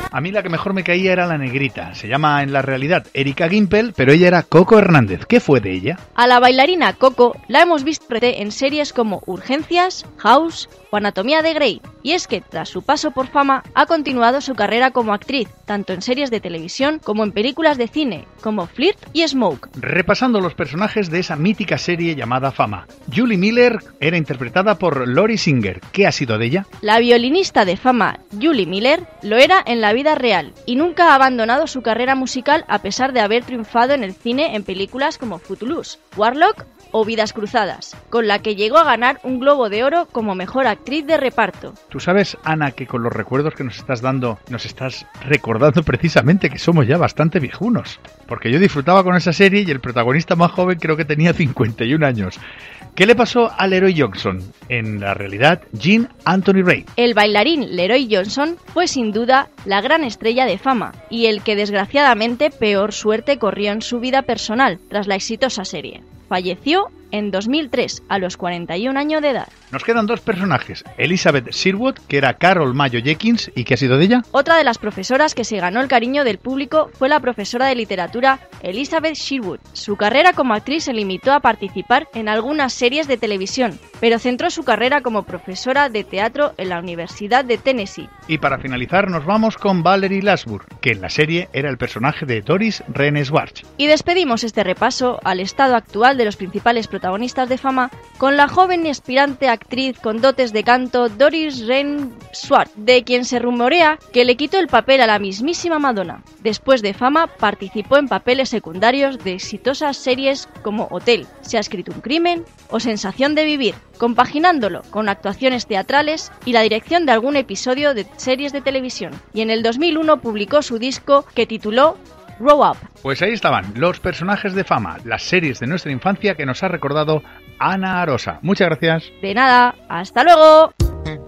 A mí la que mejor me caía era la negrita. Se llama en la realidad Erika Gimpel, pero ella era Coco Hernández. ¿Qué fue de ella? A la bailarina Coco la hemos visto en series como Urgencias, House o Anatomía de Grey. Y es que tras su paso por Fama ha continuado su carrera como actriz, tanto en series de televisión como en películas de cine, como Flirt y Smoke. Repasando los personajes de esa mítica serie llamada Fama. Julie Miller era interpretada por Lori Singer. ¿Qué ha sido de ella? La violinista de Fama, Julie Miller, lo era en la vida real y nunca ha abandonado su carrera musical a pesar de haber triunfado en el cine en películas como Footloose, Warlock o Vidas Cruzadas, con la que llegó a ganar un Globo de Oro como mejor actriz de reparto. Tú sabes, Ana, que con los recuerdos que nos estás dando, nos estás recordando precisamente que somos ya bastante viejunos. Porque yo disfrutaba con esa serie y el protagonista más joven creo que tenía 51 años. ¿Qué le pasó a Leroy Johnson? En la realidad, Gene Anthony Ray. El bailarín Leroy Johnson fue sin duda la gran estrella de Fama y el que desgraciadamente peor suerte corrió en su vida personal tras la exitosa serie. Falleció en 2003, a los 41 años de edad. Nos quedan dos personajes, Elizabeth Sherwood, que era Carol Mayo Jenkins, ¿y qué ha sido de ella? Otra de las profesoras que se ganó el cariño del público fue la profesora de literatura Elizabeth Sherwood. Su carrera como actriz se limitó a participar en algunas series de televisión, pero centró su carrera como profesora de teatro en la Universidad de Tennessee. Y para finalizar nos vamos con Valerie Lasburg, que en la serie era el personaje de Doris Rene Schwartz. Y despedimos este repaso al estado actual de los principales protagonistas de Fama con la joven y aspirante actriz con dotes de canto Doris Rene Schwartz, de quien se rumorea que le quitó el papel a la mismísima Madonna. Después de Fama participó en papeles secundarios de exitosas series como Hotel, Se ha escrito un crimen o Sensación de vivir, compaginándolo con actuaciones teatrales y la dirección de algún episodio de series de televisión. Y en el 2001 publicó su disco que tituló Grow Up. Pues ahí estaban los personajes de Fama, las series de nuestra infancia que nos ha recordado Ana Arosa. Muchas gracias. De nada, hasta luego.